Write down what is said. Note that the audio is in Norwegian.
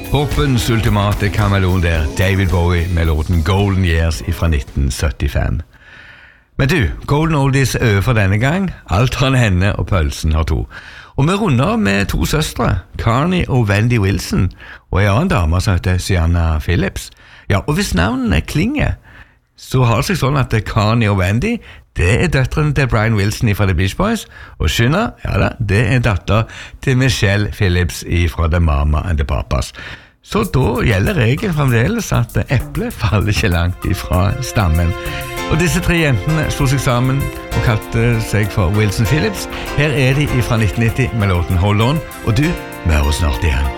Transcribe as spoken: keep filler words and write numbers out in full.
Popens ultimate kameleon der, David Bowie med låten Golden Years fra nitten syttifem. Men du, Golden Oldies er over for denne gang. Alt har en henne og pølsen har to. Og vi runder med to søstre, Carney og Wendy Wilson, og en annen dame som heter Sienna Phillips. Ja, og hvis navnene klinger, så har det seg sånn at Carney og Wendy, det er døtteren til Brian Wilson fra The Beach Boys, og Shinna, ja da, det er datter til Michelle Phillips fra The Mama and the Papas. Så da gjelder regelen fremdeles at eplet faller ikke langt ifra stammen. Og disse tre jentene slo seg sammen og kalte seg for Wilson Phillips. Her er de fra nitten nitti med låten Hold On, og du, vi hører snart igjen.